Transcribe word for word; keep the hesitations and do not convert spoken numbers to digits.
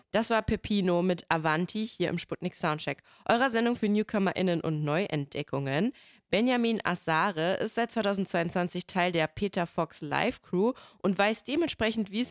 Das war Peppino mit Avanti hier im Sputnik Soundcheck, eurer Sendung für NewcomerInnen und Neuentdeckungen. Benjamin Assare ist seit zweitausendzweiundzwanzig Teil der Peter Fox Live Crew und weiß dementsprechend, wie es